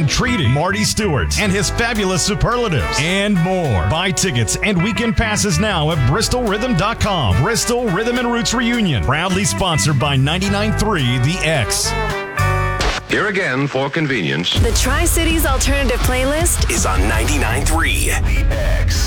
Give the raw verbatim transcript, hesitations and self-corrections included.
and treating Marty Stewart and his fabulous superlatives and more. Buy tickets and weekend passes now at bristol rhythm dot com. Bristol Rhythm and Roots Reunion, proudly sponsored by ninety-nine point three The X. Here again, for convenience, The Tri-Cities Alternative Playlist is on ninety-nine point three The X.